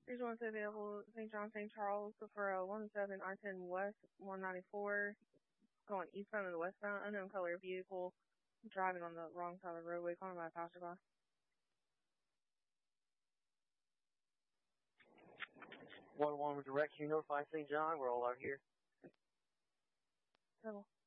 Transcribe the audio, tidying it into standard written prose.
317 available, St. John, St. Charles, for a 17 I-10 West 194, going eastbound and westbound, unknown color vehicle, driving on the wrong side of the roadway, calling by a passerby. 1-1 with direct, you notify St. John, we're all out here. Trouble.